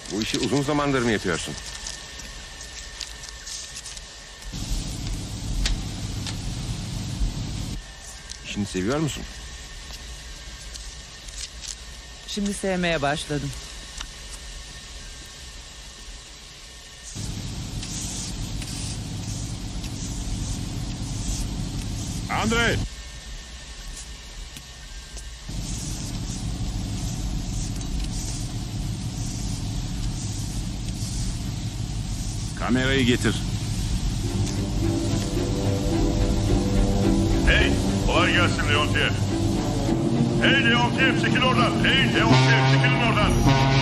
Bu işi uzun zamandır mı yapıyorsun? İşini seviyor musun? Şimdi sevmeye başladım. Andre! Kamerayı getir. Hey, kolay gelsin Leontiev. Hey Leontiev, çekil oradan. Hey Leontiev, çekilin oradan.